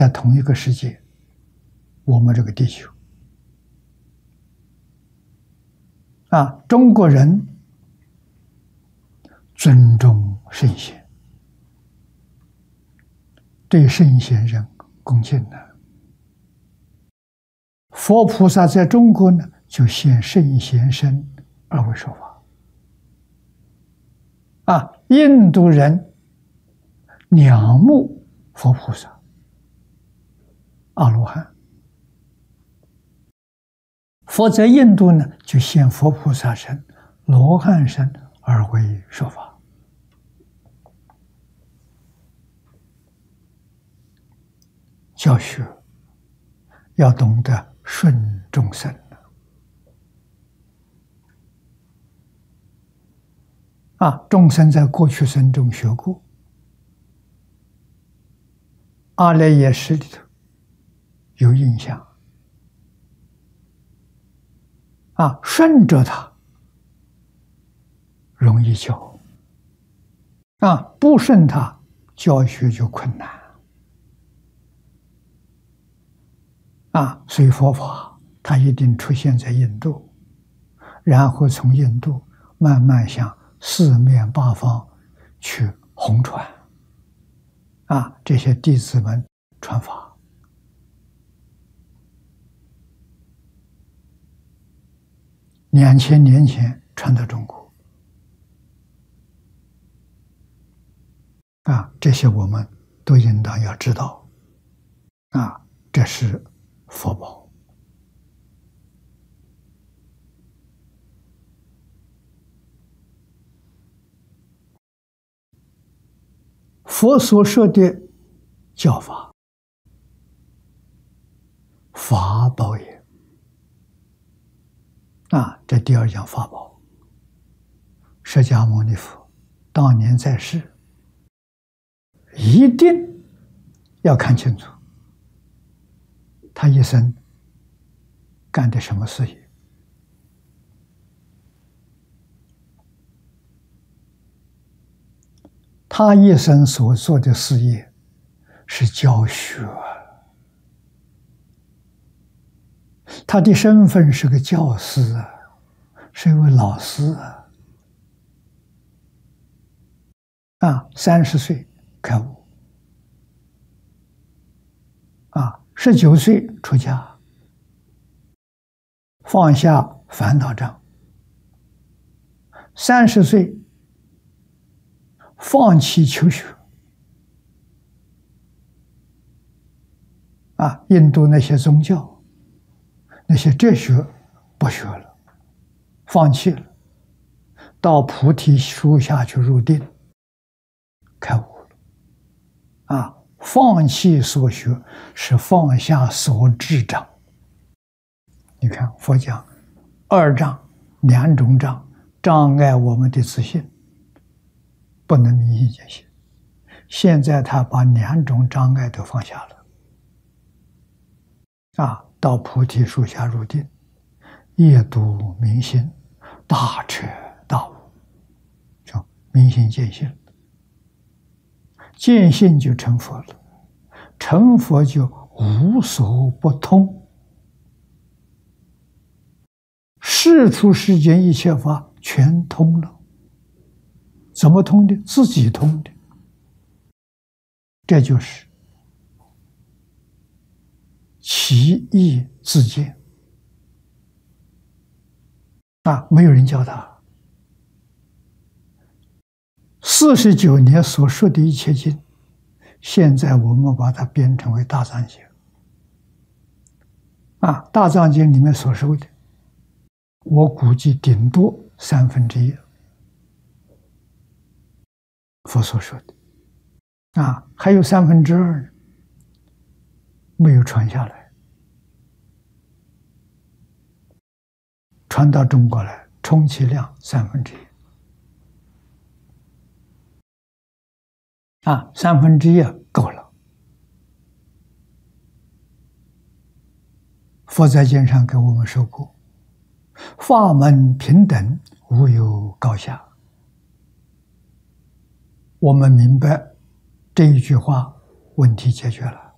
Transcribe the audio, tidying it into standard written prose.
在同一个世界，我们这个地球中国人尊重圣贤，对圣贤人恭敬的。佛菩萨在中国呢，就现圣贤身而为说法。印度人仰慕佛菩萨、阿罗汉，佛在印度呢，就现佛菩萨身、罗汉身而为说法。教学要懂得顺众生众生在过去生中学过，阿赖耶识里头有印象顺着他容易教不顺他教学就困难所以佛法它一定出现在印度，然后从印度慢慢向四面八方去弘传这些弟子们传法。2000年前传到中国这些我们都应当要知道这是佛宝。佛所说的教法，法宝也这第二讲法宝。释迦牟尼佛当年在世，一定要看清楚他一生干的什么事业。他一生所做的事业是教学，他的身份是个教师是一位老师30岁开悟19岁出家，放下烦恼障，30岁放弃求学印度那些宗教、那些哲学不学了，放弃了，到菩提树下去入定，开悟了放弃所学是放下所知障。你看佛讲2障、2种障，障碍我们的自信，不能明心见性。现在他把2种障碍都放下了到菩提树下入定，夜读明心，大彻大悟，就明心见性，见性就成佛了，成佛就无所不通，世出世间一切法全通了。怎么通的？自己通的。这就是其意自见没有人教他。49年所说的一切经，现在我们把它编成为大藏经大藏经里面所说的，我估计顶多1/3，佛所说的还有2/3没有传下来，传到中国来，充其量1/31/3够了。佛在经上给我们说过，法门平等，无有高下。我们明白这一句话，问题解决了。